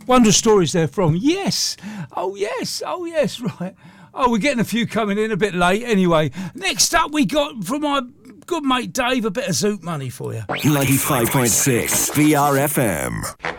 Wonder Stories they're from. Yes. Oh, yes, right. Oh, we're getting a few coming in a bit late anyway. Next up, we got from my good mate Dave a bit of Zoot Money for you. 95.6 VRFM.